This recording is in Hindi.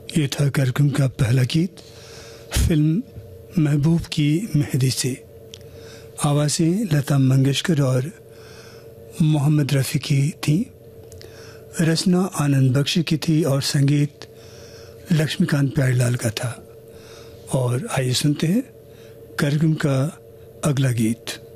ये था कार्यक्रम का पहला गीत फिल्म महबूब की मेहंदी से। आवाज़ें लता मंगेशकर और मोहम्मद रफ़ी की थी, रचना आनंद बख्शी की थी और संगीत लक्ष्मीकांत प्यारेलाल का था। और आइए सुनते हैं कार्यक्रम का अगला गीत।